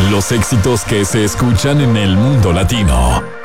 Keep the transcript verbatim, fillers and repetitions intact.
Los éxitos que se escuchan en el mundo latino.